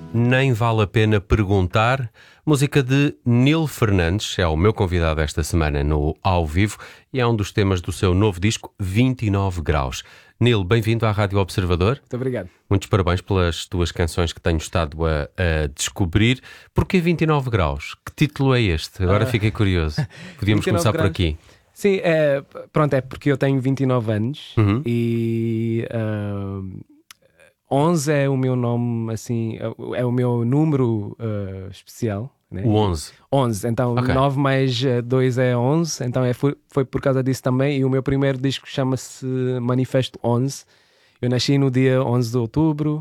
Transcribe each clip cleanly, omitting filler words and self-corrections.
Nem Vale a Pena Perguntar, música de Nil Fernandes, é o meu convidado esta semana no Ao Vivo e é um dos temas do seu novo disco 29 Graus. Nil, bem-vindo à Rádio Observador. Muito obrigado. Muitos parabéns pelas tuas canções que tenho estado a descobrir. Porquê 29 Graus? Que título é este? Agora fiquei curioso. Podíamos começar por aqui. Sim, é porque eu tenho 29 anos e 11 é o meu nome, assim, é o meu número especial. Né? O 11. 11, então okay. 9 mais 2 é 11, então foi por causa disso também. E o meu primeiro disco chama-se Manifesto 11. Eu nasci no dia 11 de outubro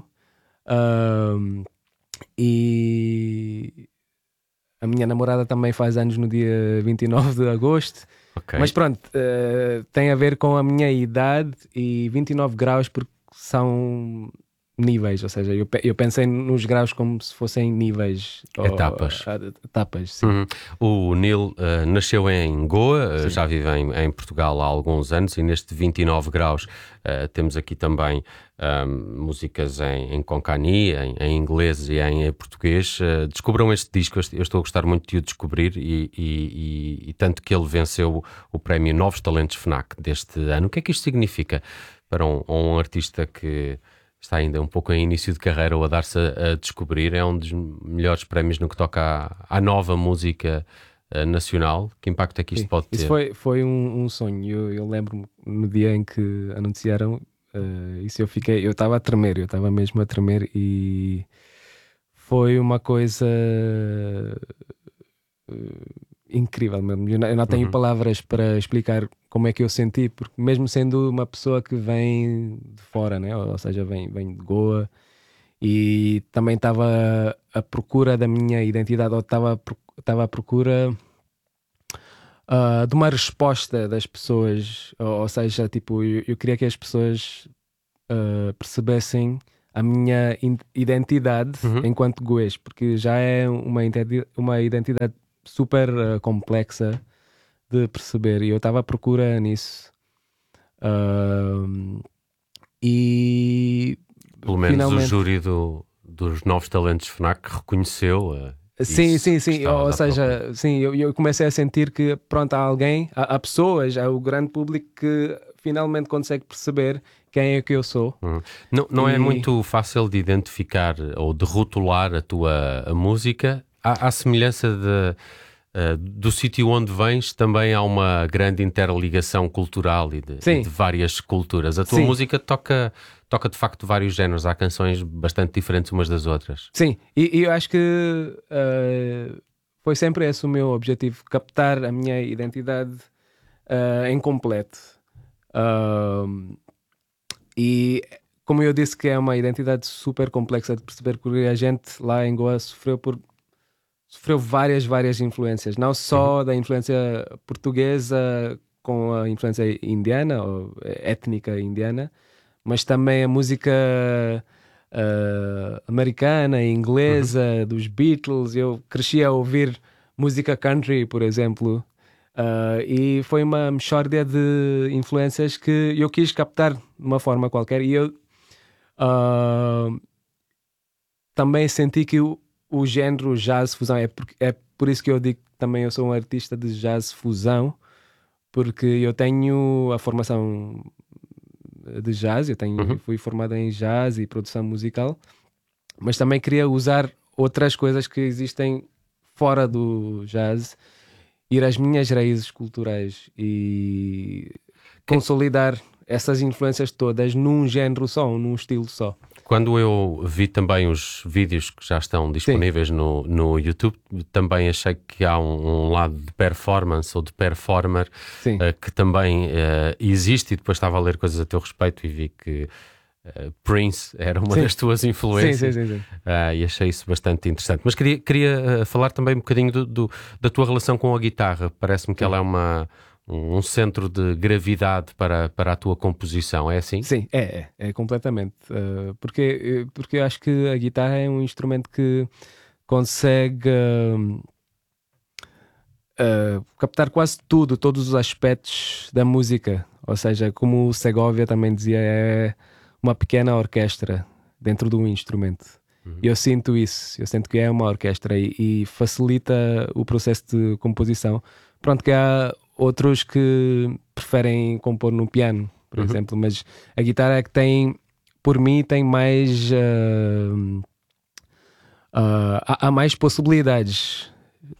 e a minha namorada também faz anos no dia 29 de agosto. Okay. Mas pronto, tem a ver com a minha idade e 29 graus porque são níveis, ou seja, eu pensei nos graus como se fossem níveis. Etapas. Etapas, sim. O Nil nasceu em Goa, já vive em Portugal há alguns anos e neste 29 graus temos aqui também músicas em Konkani, em inglês e em português. Descubram este disco, eu estou a gostar muito de o descobrir e tanto que ele venceu o prémio Novos Talentos FNAC deste ano. O que é que isto significa para um artista que está ainda um pouco em início de carreira ou a dar-se a descobrir? É um dos melhores prémios no que toca à nova música nacional. Que impacto é que isto pode ter? Isso foi um sonho. Eu lembro-me no dia em que anunciaram isso, eu estava a tremer, eu estava mesmo a tremer e foi uma coisa incrível mesmo. Eu não tenho palavras para explicar como é que eu senti, porque mesmo sendo uma pessoa que vem de fora, né? Ou seja, vem de Goa e também estava à procura da minha identidade, ou estava à procura de uma resposta das pessoas, ou seja, tipo, eu queria que as pessoas percebessem a minha identidade enquanto goês, porque já é uma identidade super complexa de perceber e eu estava à procura nisso e pelo menos finalmente... o júri dos Novos Talentos FNAC reconheceu sim, ou seja, sim, eu comecei a sentir que pronto, há pessoas, há o grande público que finalmente consegue perceber quem é que eu sou. Não é muito fácil de identificar ou de rotular a tua música. À semelhança do sítio onde vens, também há uma grande interligação cultural e de várias culturas. A tua música toca de facto vários géneros. Há canções bastante diferentes umas das outras. Sim, e eu acho que foi sempre esse o meu objetivo, captar a minha identidade em completo. E como eu disse que é uma identidade super complexa de perceber, porque a gente lá em Goa sofreu várias influências, não só da influência portuguesa com a influência indiana ou étnica indiana, mas também a música americana e inglesa, dos Beatles. Eu cresci a ouvir música country, por exemplo, e foi uma mixórdia de influências que eu quis captar de uma forma qualquer e eu também senti que o género jazz fusão, é por isso que eu digo que também eu sou um artista de jazz fusão, porque eu tenho a formação de jazz, fui formado em jazz e produção musical, mas também queria usar outras coisas que existem fora do jazz, ir às minhas raízes culturais e consolidar essas influências todas num género só, num estilo só. Quando eu vi também os vídeos que já estão disponíveis no YouTube, também achei que há um lado de performance ou de performer que também existe, e depois estava a ler coisas a teu respeito e vi que Prince era uma das tuas influências. Sim. E achei isso bastante interessante. Mas queria falar também um bocadinho da tua relação com a guitarra. Parece-me que ela é um centro de gravidade para a tua composição, é assim? Sim, é completamente. Porque eu acho que a guitarra é um instrumento que consegue captar quase todos os aspectos da música. Ou seja, como o Segovia também dizia, é uma pequena orquestra dentro de um instrumento. Eu sinto isso, eu sinto que é uma orquestra e facilita o processo de composição. Pronto, que há outros que preferem compor no piano, por exemplo, mas a guitarra é que tem, por mim, tem mais. Há mais possibilidades.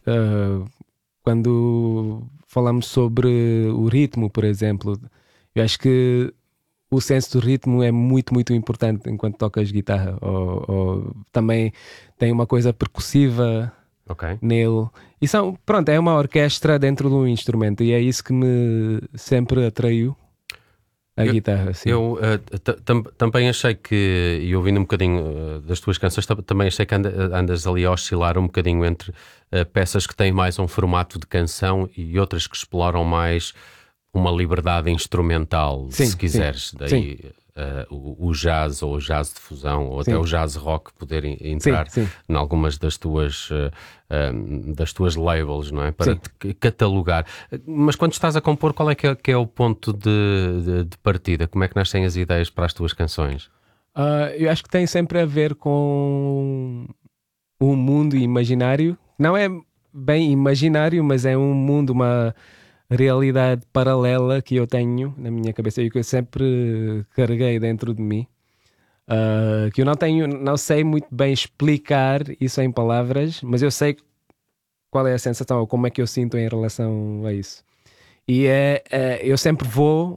Quando falamos sobre o ritmo, por exemplo, eu acho que o senso do ritmo é muito, muito importante enquanto tocas guitarra. Ou também tem uma coisa percussiva nele. E pronto, é uma orquestra dentro de um instrumento e é isso que me sempre atraiu a guitarra. Sim. Eu também achei que, e ouvindo um bocadinho das tuas canções, também achei que andas ali a oscilar um bocadinho entre peças que têm mais um formato de canção e outras que exploram mais uma liberdade instrumental, se quiseres. Daí o jazz ou o jazz de fusão ou até o jazz rock poder entrar em algumas das tuas labels, não é? Para te catalogar. Mas quando estás a compor, qual é que é o ponto de partida? Como é que nascem as ideias para as tuas canções? Eu acho que tem sempre a ver com um mundo imaginário. Não é bem imaginário, mas é um mundo, uma realidade paralela que eu tenho na minha cabeça e que eu sempre carreguei dentro de mim, que eu não sei muito bem explicar isso em palavras, mas eu sei qual é a sensação ou como é que eu sinto em relação a isso. E eu sempre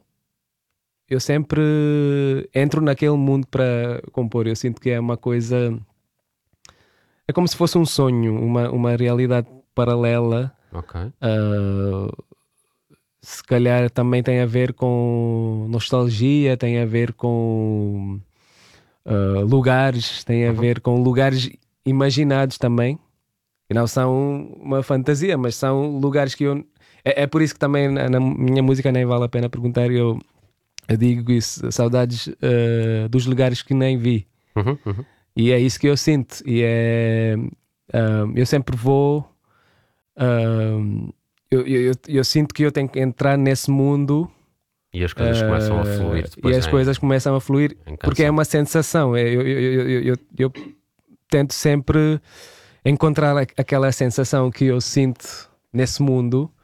entro naquele mundo para compor. Eu sinto que é uma coisa, é como se fosse um sonho, uma realidade paralela. Se calhar também tem a ver com nostalgia, tem a ver com lugares, tem a ver com lugares imaginados também, que não são uma fantasia, mas são lugares que eu... É por isso que também na minha música nem vale a pena perguntar, eu digo isso, saudades dos lugares que nem vi. E é isso que eu sinto, e eu sempre vou... Eu sinto que eu tenho que entrar nesse mundo e as coisas começam a fluir depois. E as coisas começam a fluir porque é uma sensação. Eu tento sempre encontrar aquela sensação que eu sinto nesse mundo